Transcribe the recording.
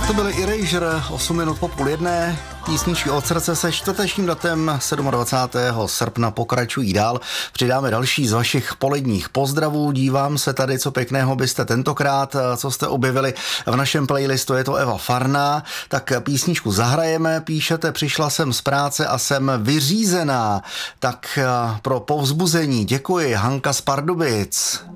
To byly Erasure, 8 minut po půl jedné, písničky od srdce se čtvrtečním datem 27. srpna pokračují dál. Přidáme další z vašich poledních pozdravů, dívám se tady, co pěkného byste tentokrát, co jste objevili v našem playlistu, je to Eva Farná, tak písničku zahrajeme, píšete, přišla jsem z práce a jsem vyřízená, tak pro povzbuzení děkuji, Hanka z Pardubic.